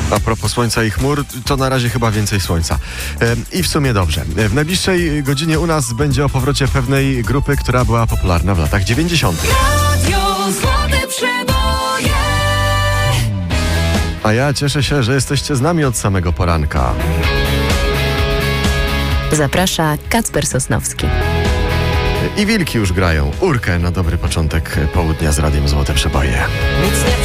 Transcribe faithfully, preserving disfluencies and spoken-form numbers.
A propos słońca i chmur, to na razie chyba więcej słońca. I w sumie dobrze. W najbliższej godzinie u nas będzie o powrocie pewnej grupy, która była popularna w latach dziewięćdziesiątych. Radio Złote Przeboje. A ja cieszę się, że jesteście z nami od samego poranka. Zaprasza Kacper Sosnowski. I wilki już grają. Urkę na dobry początek południa z Radiem Złote Przeboje. Nic nie